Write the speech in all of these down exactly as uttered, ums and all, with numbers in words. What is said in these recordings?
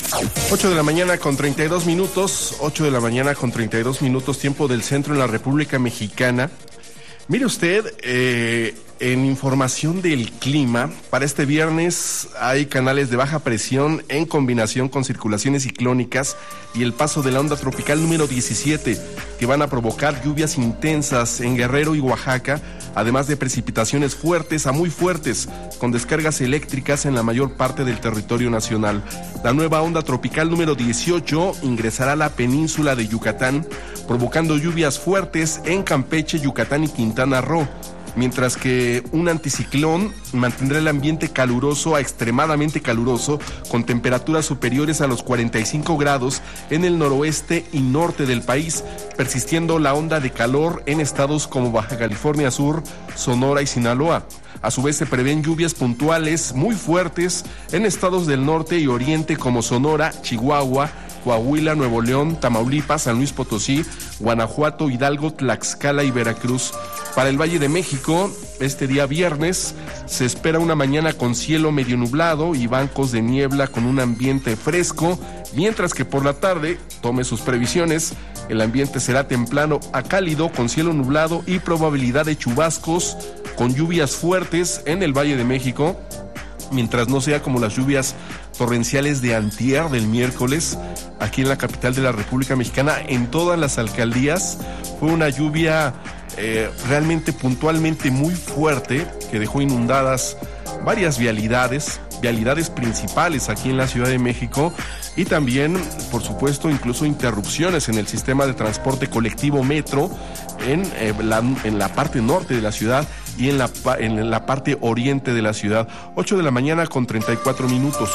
ocho de la mañana con treinta y dos minutos, ocho de la mañana con treinta y dos minutos, tiempo del centro en la República Mexicana. Mire usted, eh, en información del clima, para este viernes hay canales de baja presión en combinación con circulaciones ciclónicas y el paso de la onda tropical número diecisiete, que van a provocar lluvias intensas en Guerrero y Oaxaca, además de precipitaciones fuertes a muy fuertes, con descargas eléctricas en la mayor parte del territorio nacional. La nueva onda tropical número dieciocho ingresará a la península de Yucatán, provocando lluvias fuertes en Campeche, Yucatán y Quintana Roo, mientras que un anticiclón mantendrá el ambiente caluroso a extremadamente caluroso, con temperaturas superiores a los cuarenta y cinco grados en el noroeste y norte del país, persistiendo la onda de calor en estados como Baja California Sur, Sonora y Sinaloa. A su vez se prevén lluvias puntuales muy fuertes en estados del norte y oriente como Sonora, Chihuahua, Coahuila, Nuevo León, Tamaulipas, San Luis Potosí, Guanajuato, Hidalgo, Tlaxcala y Veracruz. Para el Valle de México, este día viernes, se espera una mañana con cielo medio nublado y bancos de niebla con un ambiente fresco, mientras que por la tarde, tome sus previsiones, el ambiente será templano a cálido con cielo nublado y probabilidad de chubascos con lluvias fuertes en el Valle de México, mientras no sea como las lluvias torrenciales de antier del miércoles aquí en la capital de la República Mexicana. En todas las alcaldías fue una lluvia eh, realmente puntualmente muy fuerte que dejó inundadas varias vialidades, vialidades principales aquí en la Ciudad de México, y también, por supuesto, incluso interrupciones en el sistema de transporte colectivo metro en, eh, la, en la parte norte de la ciudad y en la, en la parte oriente de la ciudad. ocho de la mañana con treinta y cuatro minutos.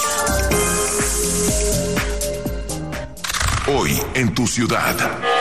Hoy en tu ciudad.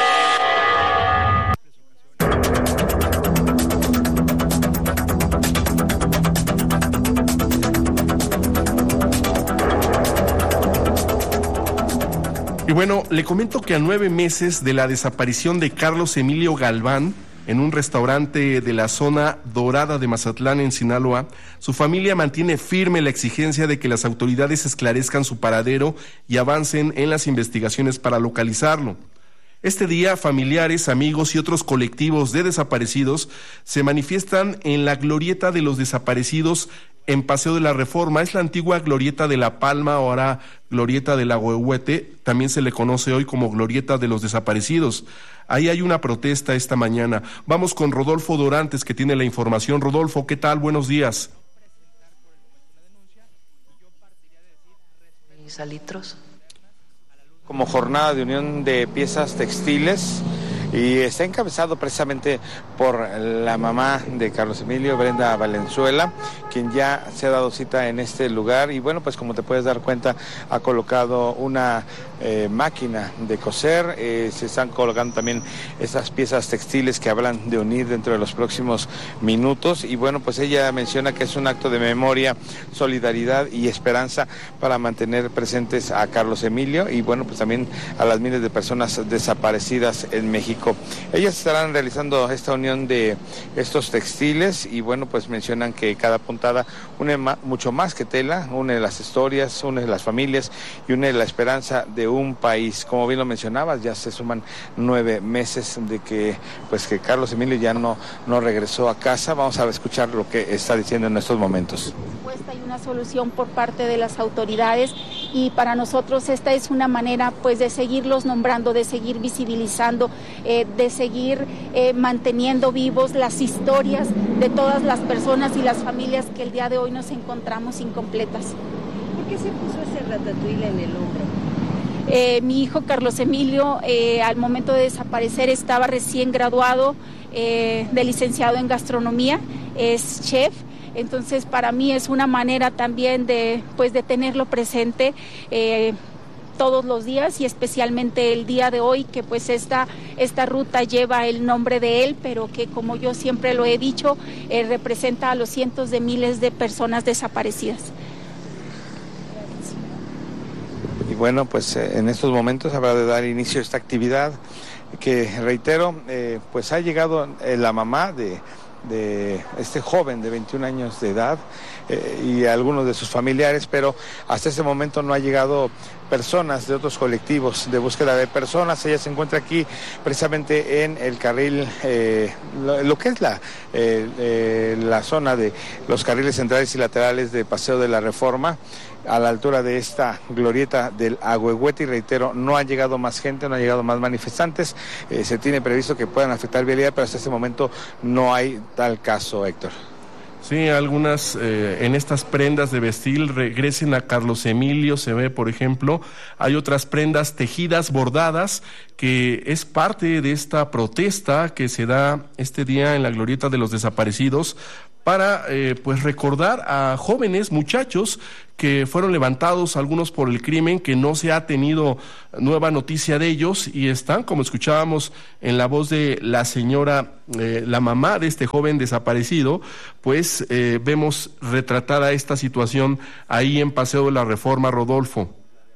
Y bueno, le comento que a nueve meses de la desaparición de Carlos Emilio Galván, en un restaurante de la zona dorada de Mazatlán, en Sinaloa, su familia mantiene firme la exigencia de que las autoridades esclarezcan su paradero y avancen en las investigaciones para localizarlo. Este día, familiares, amigos y otros colectivos de desaparecidos se manifiestan en la Glorieta de los Desaparecidos en Paseo de la Reforma. Es la antigua Glorieta de La Palma, ahora Glorieta del Ahuehuete, también se le conoce hoy como Glorieta de los Desaparecidos. Ahí hay una protesta esta mañana. Vamos con Rodolfo Dorantes, que tiene la información. Rodolfo, ¿qué tal? Buenos días. Salitros. Como jornada de unión de piezas textiles, y está encabezado precisamente por la mamá de Carlos Emilio, Brenda Valenzuela, quien ya se ha dado cita en este lugar. Y bueno, pues como te puedes dar cuenta, ha colocado una eh, máquina de coser, eh, se están colocando también esas piezas textiles que hablan de unir dentro de los próximos minutos. Y bueno, pues ella menciona que es un acto de memoria, solidaridad y esperanza para mantener presentes a Carlos Emilio y bueno, pues también a las miles de personas desaparecidas en México. Ellas estarán realizando esta unión de estos textiles y bueno, pues mencionan que cada puntada une ma- mucho más que tela, une las historias, une las familias y une la esperanza de un país. Como bien lo mencionabas, ya se suman nueve meses de que pues que Carlos Emilio ya no, no regresó a casa. Vamos a escuchar lo que está diciendo en estos momentos. Hay una solución por parte de las autoridades y para nosotros esta es una manera pues de seguirlos nombrando, de seguir visibilizando, eh, de seguir eh, manteniendo vivos las historias de todas las personas y las familias que el día de hoy nos encontramos incompletas. ¿Por qué se puso ese ratatouille en el hombro? Eh, mi hijo Carlos Emilio eh, al momento de desaparecer estaba recién graduado eh, de licenciado en gastronomía, es chef. Entonces para mí es una manera también de pues de tenerlo presente eh, todos los días y especialmente el día de hoy, que pues esta, esta ruta lleva el nombre de él, pero que como yo siempre lo he dicho, eh, representa a los cientos de miles de personas desaparecidas. Y bueno, pues eh, en estos momentos habrá de dar inicio a esta actividad que, reitero, eh, pues ha llegado eh, la mamá de de este joven de veintiún años de edad eh, y algunos de sus familiares, pero hasta este momento no ha llegado personas de otros colectivos de búsqueda de personas. Ella se encuentra aquí precisamente en el carril, eh, lo, lo que es la, eh, eh, la zona de los carriles centrales y laterales de Paseo de la Reforma, a la altura de esta glorieta del Ahuehuete, y reitero, no ha llegado más gente, no ha llegado más manifestantes. Eh, se tiene previsto que puedan afectar vialidad, pero hasta este momento no hay tal caso, Héctor. Sí, algunas eh, en estas prendas de vestir regresen a Carlos Emilio, se ve, por ejemplo. Hay otras prendas tejidas, bordadas, que es parte de esta protesta que se da este día en la glorieta de los desaparecidos para eh, pues recordar a jóvenes, muchachos que fueron levantados, algunos por el crimen, que no se ha tenido nueva noticia de ellos, y están, como escuchábamos en la voz de la señora, eh, la mamá de este joven desaparecido, pues eh, vemos retratada esta situación ahí en Paseo de la Reforma, Rodolfo.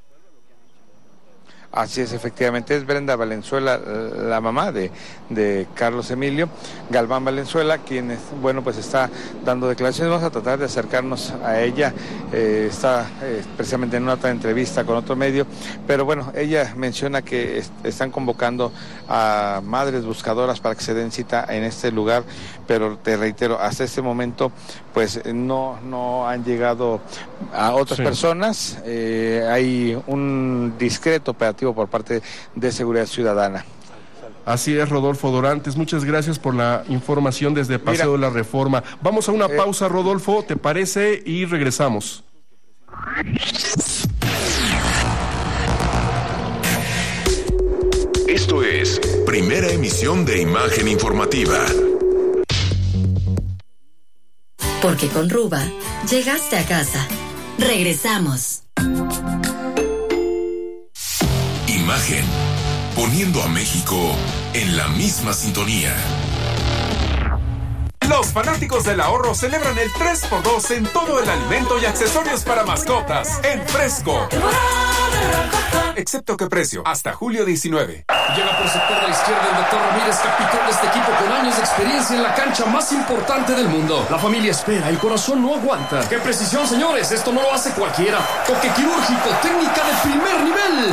Así es, efectivamente, es Brenda Valenzuela, la mamá de, de Carlos Emilio Galván Valenzuela, quien, es, bueno, pues está dando declaraciones. Vamos a tratar de acercarnos a ella, eh, está eh, precisamente en una otra entrevista con otro medio, pero bueno, ella menciona que est- están convocando a madres buscadoras para que se den cita en este lugar, pero te reitero, hasta este momento, pues no, no han llegado a otras sí. personas, eh, hay un discreto operativo por parte de Seguridad Ciudadana. Así es, Rodolfo Dorantes, muchas gracias por la información desde Paseo Mira, de la Reforma. Vamos a una eh, pausa, Rodolfo, ¿te parece? Y regresamos. Esto es Primera Emisión de Imagen Informativa. Porque con Ruba llegaste a casa. Regresamos. Imagen, poniendo a México en la misma sintonía. Los fanáticos del ahorro celebran el tres por dos en todo el alimento y accesorios para mascotas en Fresco. Excepto que precio, hasta julio diecinueve. Llega por sector de la izquierda el doctor Ramírez, capitán de este equipo con años de experiencia en la cancha más importante del mundo. La familia espera, el corazón no aguanta. ¡Qué precisión, señores! Esto no lo hace cualquiera. Toque quirúrgico, técnica de primer nivel.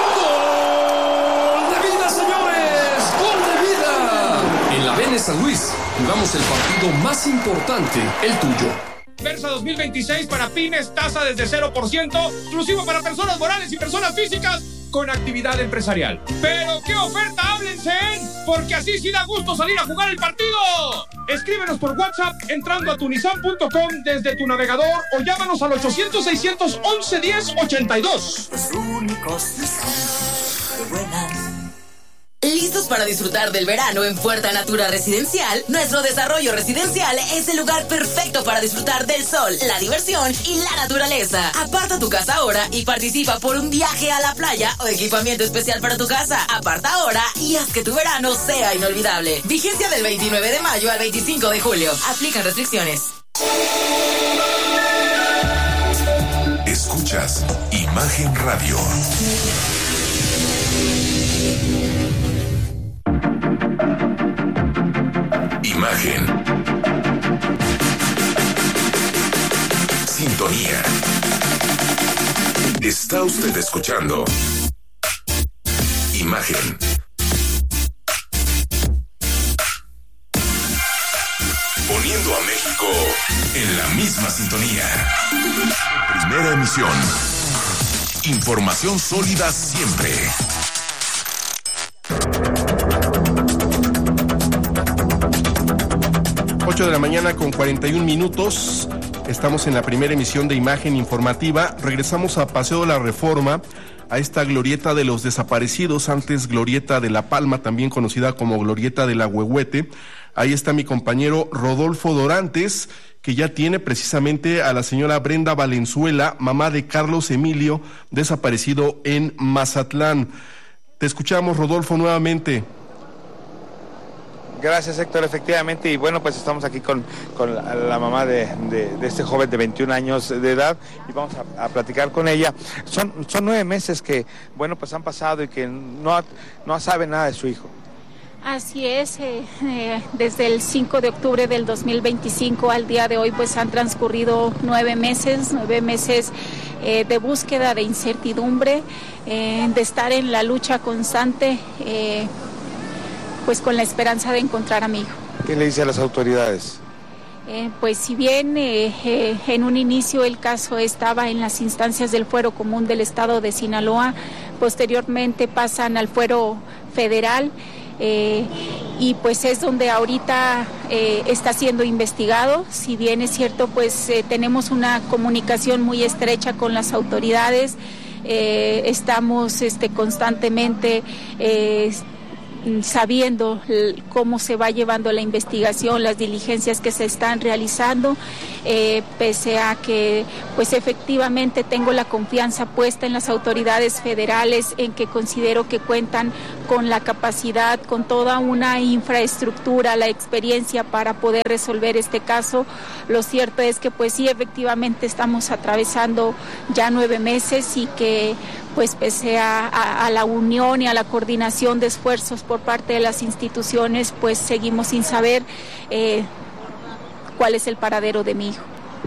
¡Gol de vida, señores! ¡Gol de vida! En la Vene San Luis, jugamos el partido más importante, el tuyo. Versa dos mil veintiséis para pymes, tasa desde cero por ciento, exclusivo para personas morales y personas físicas con actividad empresarial. ¡Pero qué oferta! ¡Háblense! Porque así sí da gusto salir a jugar el partido. Escríbenos por WhatsApp entrando a tunisan punto com desde tu navegador o llámanos al ochocientos, seiscientos once, diez, ochenta y dos. Los únicos de buenas. ¿Listos para disfrutar del verano en Puerta Natura Residencial? Nuestro desarrollo residencial es el lugar perfecto para disfrutar del sol, la diversión y la naturaleza. Aparta tu casa ahora y participa por un viaje a la playa o equipamiento especial para tu casa. Aparta ahora y haz que tu verano sea inolvidable. Vigencia del veintinueve de mayo al veinticinco de julio. Aplican restricciones. Escuchas Imagen Radio. Imagen. Sintonía. Está usted escuchando Imagen. Poniendo a México en la misma sintonía. Primera emisión. Información sólida siempre. ocho de la mañana con cuarenta y un minutos. Estamos en la primera emisión de Imagen Informativa. Regresamos a Paseo de la Reforma, a esta glorieta de los desaparecidos, antes glorieta de La Palma, también conocida como glorieta del Ahuehuete. Ahí está mi compañero Rodolfo Dorantes, que ya tiene precisamente a la señora Brenda Valenzuela, mamá de Carlos Emilio, desaparecido en Mazatlán. Te escuchamos, Rodolfo, nuevamente. Gracias, Héctor, efectivamente, y bueno, pues estamos aquí con, con la, la mamá de, de, de este joven de veintiún años de edad y vamos a, a platicar con ella. Son, son nueve meses que, bueno, pues han pasado y que no, no sabe nada de su hijo. Así es, eh, eh, desde el cinco de octubre del dos mil veinticinco al día de hoy pues han transcurrido nueve meses, nueve meses eh, de búsqueda, de incertidumbre, eh, de estar en la lucha constante, eh, pues con la esperanza de encontrar a mi hijo. ¿Qué le dice a las autoridades? Eh, pues si bien eh, eh, en un inicio el caso estaba en las instancias del Fuero Común del Estado de Sinaloa, posteriormente pasan al Fuero Federal, eh, y pues es donde ahorita eh, está siendo investigado. Si bien es cierto, pues eh, tenemos una comunicación muy estrecha con las autoridades, eh, estamos este, constantemente eh, sabiendo cómo se va llevando la investigación, las diligencias que se están realizando, eh, pese a que pues efectivamente tengo la confianza puesta en las autoridades federales, en que considero que cuentan con la capacidad, con toda una infraestructura, la experiencia para poder resolver este caso. Lo cierto es que pues sí, efectivamente estamos atravesando ya nueve meses y que pues pese a, a, a la unión y a la coordinación de esfuerzos por parte de las instituciones, pues seguimos sin saber eh, cuál es el paradero de mi hijo.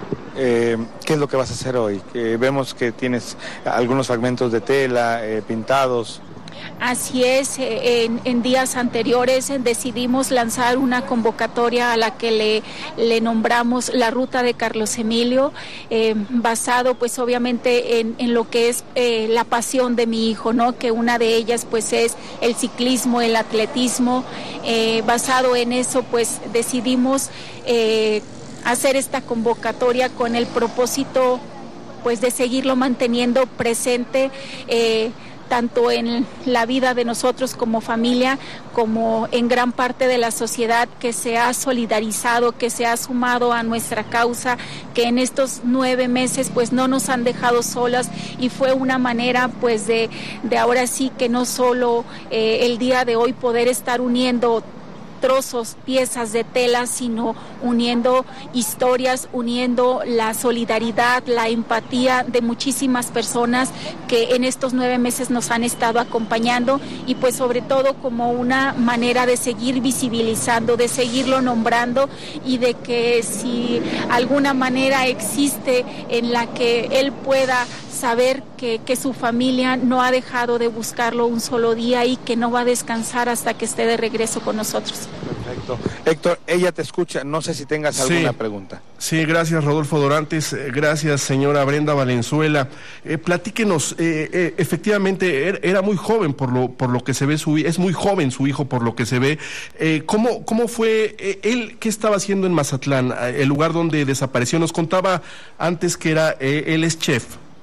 Eh, ¿Qué es lo que vas a hacer hoy? Eh, vemos que tienes algunos fragmentos de tela eh, pintados. Así es, en, en días anteriores decidimos lanzar una convocatoria a la que le, le nombramos la Ruta de Carlos Emilio, eh, basado pues obviamente en, en lo que es eh, la pasión de mi hijo, ¿no? Que una de ellas pues es el ciclismo, el atletismo. Eh, basado en eso pues decidimos eh, hacer esta convocatoria con el propósito pues de seguirlo manteniendo presente, eh, tanto en la vida de nosotros como familia, como en gran parte de la sociedad que se ha solidarizado, que se ha sumado a nuestra causa, que en estos nueve meses pues no nos han dejado solas, y fue una manera pues de, de ahora sí que no solo eh, el día de hoy poder estar uniendo trozos, piezas de tela, sino uniendo historias, uniendo la solidaridad, la empatía de muchísimas personas que en estos nueve meses nos han estado acompañando, y pues sobre todo como una manera de seguir visibilizando, de seguirlo nombrando, y de que si alguna manera existe en la que él pueda saber que, que su familia no ha dejado de buscarlo un solo día y que no va a descansar hasta que esté de regreso con nosotros. Perfecto. Héctor, ella te escucha, no sé si tengas alguna sí, pregunta. Sí, gracias Rodolfo Dorantes, gracias señora Brenda Valenzuela. Eh, platíquenos, eh, eh, efectivamente er, era muy joven por lo por lo que se ve, su es muy joven su hijo por lo que se ve. Eh, ¿cómo, ¿Cómo fue eh, él, qué estaba haciendo en Mazatlán, el lugar donde desapareció? Nos contaba antes que era, eh, él es chef.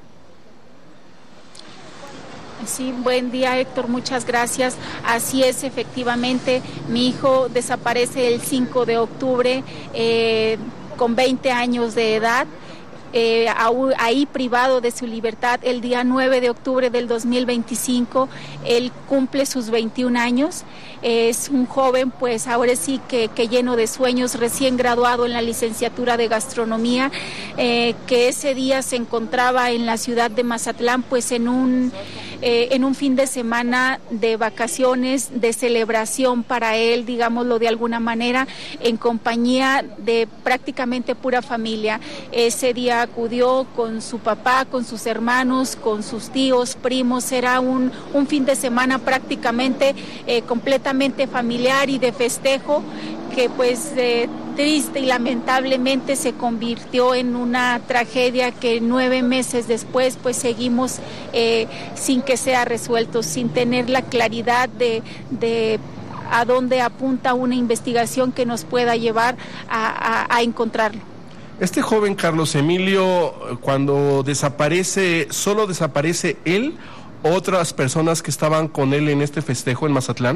Sí, buen día Héctor, muchas gracias. Así es, efectivamente, mi hijo desaparece el cinco de octubre eh, con veinte años de edad. Eh, ahí privado de su libertad el día nueve de octubre del dos mil veinticinco, él cumple sus veintiún años, es un joven pues ahora sí que, que lleno de sueños, recién graduado en la licenciatura de gastronomía, eh, que ese día se encontraba en la ciudad de Mazatlán pues en un Eh, en un fin de semana de vacaciones, de celebración para él, digámoslo de alguna manera, en compañía de prácticamente pura familia. Ese día acudió con su papá, con sus hermanos, con sus tíos, primos. Era un, un fin de semana prácticamente eh, completamente familiar y de festejo, que pues eh, triste y lamentablemente se convirtió en una tragedia que nueve meses después pues seguimos eh, sin que sea resuelto, sin tener la claridad de, de a dónde apunta una investigación que nos pueda llevar a, a, a encontrarlo. Este joven Carlos Emilio, cuando desaparece, ¿solo desaparece él o otras personas que estaban con él en este festejo en Mazatlán?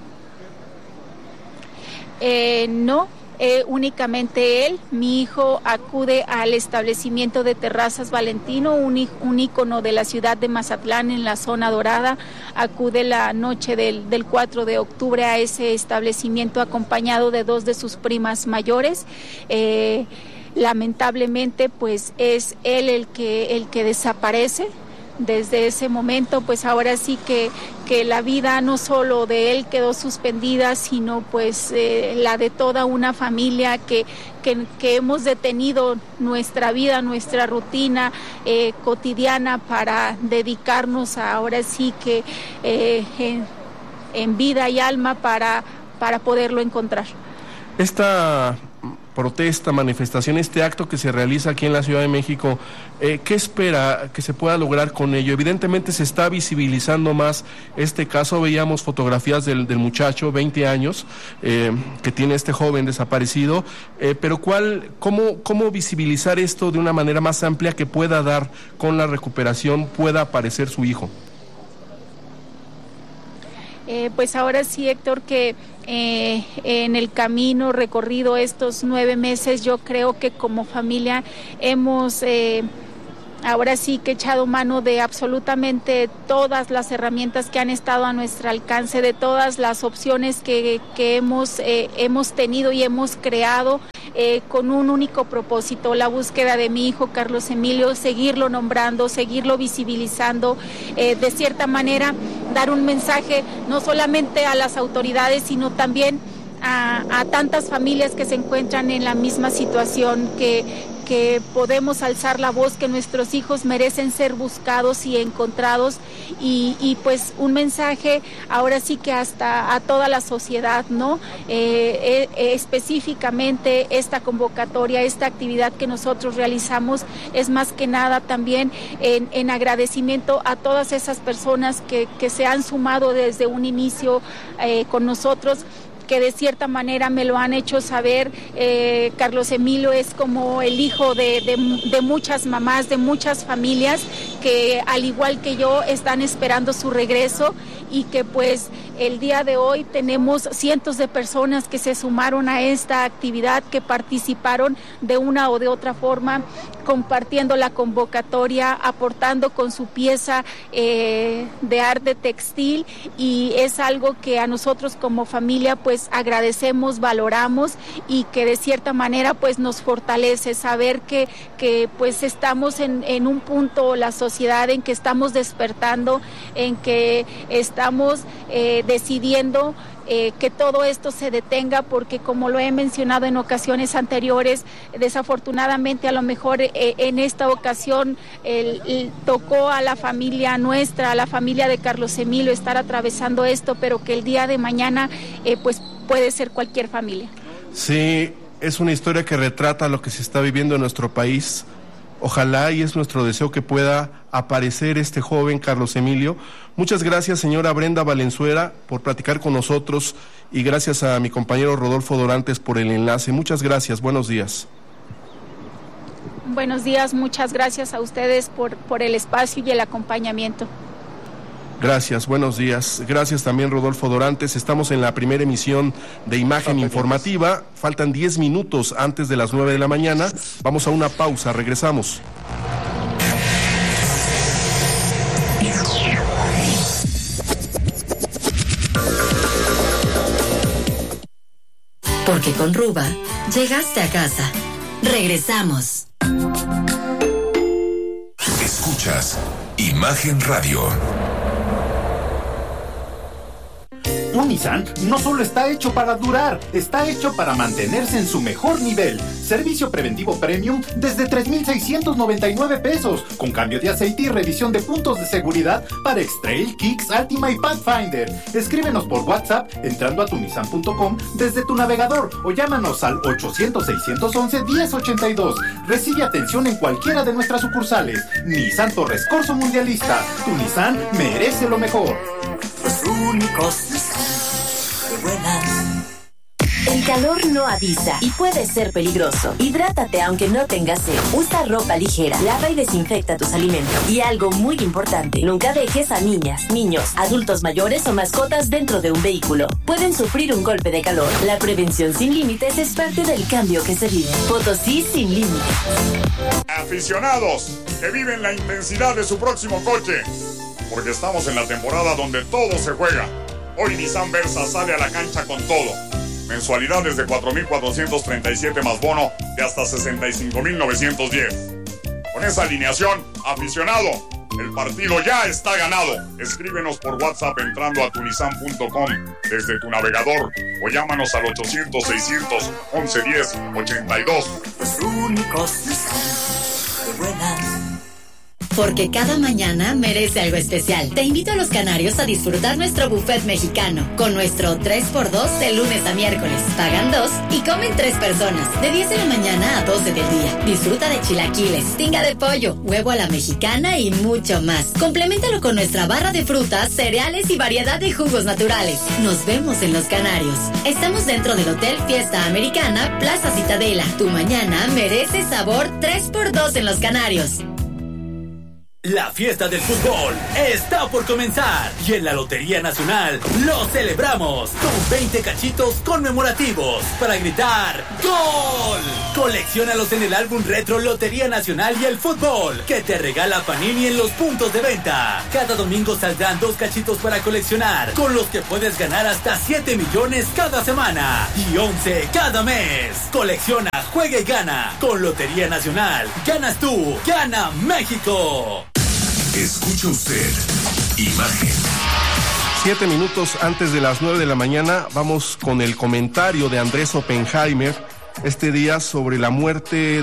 Eh, no, eh, únicamente él. Mi hijo acude al establecimiento de Terrazas Valentino, un, un ícono de la ciudad de Mazatlán en la zona dorada. Acude la noche del, del cuatro de octubre a ese establecimiento acompañado de dos de sus primas mayores. Eh, lamentablemente pues es él el que, el que desaparece. desde ese momento, pues ahora sí que, que la vida no solo de él quedó suspendida, sino pues eh, la de toda una familia que, que, que hemos detenido nuestra vida, nuestra rutina eh, cotidiana para dedicarnos a, ahora sí que eh, en, en vida y alma para, para poderlo encontrar. Esta protesta, manifestación, este acto que se realiza aquí en la Ciudad de México, eh, ¿qué espera que se pueda lograr con ello? Evidentemente se está visibilizando más este caso. Veíamos fotografías del, del muchacho, veinte años, eh, que tiene este joven desaparecido, eh, pero ¿cuál, cómo, cómo visibilizar esto de una manera más amplia que pueda dar con la recuperación, pueda aparecer su hijo? Eh, pues ahora sí, Héctor, que eh, en el camino recorrido estos nueve meses, yo creo que como familia hemos eh, ahora sí que echado mano de absolutamente todas las herramientas que han estado a nuestro alcance, de todas las opciones que, que hemos, eh, hemos tenido y hemos creado. Eh, con un único propósito, la búsqueda de mi hijo Carlos Emilio, seguirlo nombrando, seguirlo visibilizando, eh, de cierta manera dar un mensaje no solamente a las autoridades, sino también a, a tantas familias que se encuentran en la misma situación, que, que podemos alzar la voz, que nuestros hijos merecen ser buscados y encontrados, y, y pues un mensaje ahora sí que hasta a toda la sociedad, ¿no? Eh, eh, específicamente esta convocatoria, esta actividad que nosotros realizamos es más que nada también en, en agradecimiento a todas esas personas que, que se han sumado desde un inicio eh, con nosotros, que de cierta manera me lo han hecho saber. eh, Carlos Emilio es como el hijo de, de, de muchas mamás, de muchas familias que al igual que yo están esperando su regreso, y que pues el día de hoy tenemos cientos de personas que se sumaron a esta actividad, que participaron de una o de otra forma, compartiendo la convocatoria, aportando con su pieza eh, de arte textil, y es algo que a nosotros como familia pues agradecemos, valoramos, y que de cierta manera pues nos fortalece saber que, que pues estamos en, en un punto, la sociedad, en que estamos despertando, en que estamos eh, decidiendo Eh, que todo esto se detenga, porque como lo he mencionado en ocasiones anteriores, desafortunadamente a lo mejor eh, en esta ocasión el, el, tocó a la familia nuestra, a la familia de Carlos Emilio estar atravesando esto, pero que el día de mañana eh, pues puede ser cualquier familia. Sí, es una historia que retrata lo que se está viviendo en nuestro país. Ojalá, y es nuestro deseo, que pueda aparecer este joven Carlos Emilio. Muchas gracias, señora Brenda Valenzuela, por platicar con nosotros, y gracias a mi compañero Rodolfo Dorantes por el enlace. Muchas gracias, buenos días. Buenos días, muchas gracias a ustedes por, por el espacio y el acompañamiento. Gracias, buenos días. Gracias también, Rodolfo Dorantes. Estamos en la primera emisión de Imagen Informativa. Faltan diez minutos antes de las nueve de la mañana. Vamos a una pausa, regresamos. Porque con Ruba llegaste a casa. Regresamos. Escuchas Imagen Radio. Un Nissan no solo está hecho para durar, está hecho para mantenerse en su mejor nivel. Servicio preventivo premium desde tres mil seiscientos noventa y nueve pesos, con cambio de aceite y revisión de puntos de seguridad para X-Trail, Kicks, Altima y Pathfinder. Escríbenos por WhatsApp entrando a tunisan punto com desde tu navegador, o llámanos al ochocientos, seiscientos once, diez ochenta y dos. Recibe atención en cualquiera de nuestras sucursales. Nissan Torres Corso Mundialista. Tu Nissan merece lo mejor. Los únicos que vuelan. El calor no avisa y puede ser peligroso. Hidrátate aunque no tengas sed. Usa ropa ligera, lava y desinfecta tus alimentos. Y algo muy importante, nunca dejes a niñas, niños, adultos mayores o mascotas dentro de un vehículo. Pueden sufrir un golpe de calor. La prevención sin límites es parte del cambio que se vive. Potosí sin límites. Aficionados que viven la intensidad de su próximo coche, porque estamos en la temporada donde todo se juega. Hoy Nissan Versa sale a la cancha con todo. Mensualidades de cuatro mil cuatrocientos treinta y siete más bono de hasta sesenta y cinco mil novecientos diez. Con esa alineación, aficionado, El partido ya está ganado. Escríbenos por WhatsApp entrando a tunisan punto com desde tu navegador o llámanos al ochocientos, seiscientos, once, diez, ochenta y dos. Los únicos que vuelan. Porque cada mañana merece algo especial. Te invito a Los Canarios a disfrutar nuestro buffet mexicano con nuestro tres por dos de lunes a miércoles. Pagan dos y comen tres personas. De diez de la mañana a doce del día. Disfruta de chilaquiles, tinga de pollo, huevo a la mexicana y mucho más. Compleméntalo con nuestra barra de frutas, cereales y variedad de jugos naturales. Nos vemos en Los Canarios. Estamos dentro del Hotel Fiesta Americana, Plaza Citadela. Tu mañana merece sabor tres por dos en Los Canarios. La fiesta del fútbol está por comenzar y en la Lotería Nacional lo celebramos con veinte cachitos conmemorativos para gritar ¡Gol! Colecciónalos en el álbum retro Lotería Nacional y el fútbol que te regala Panini en los puntos de venta. Cada domingo saldrán dos cachitos para coleccionar con los que puedes ganar hasta siete millones cada semana y once cada mes. Colecciona, juega y gana. Con Lotería Nacional ganas tú, gana México. Escucha usted Imagen. Siete minutos antes de las nueve de la mañana vamos con el comentario de Andrés Oppenheimer este día sobre la muerte